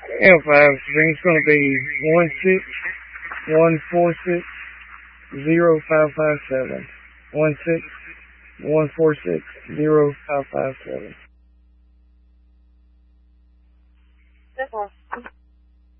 L5 string's going to be 161460557. 161460557. That's all.